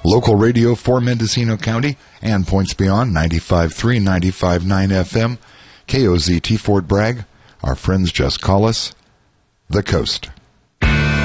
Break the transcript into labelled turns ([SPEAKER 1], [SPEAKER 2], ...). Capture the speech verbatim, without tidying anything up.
[SPEAKER 1] Local radio for Mendocino County and points beyond, ninety-five point three, ninety-five point nine F M, K O Z T Fort Bragg. Our friends just call us The Coast.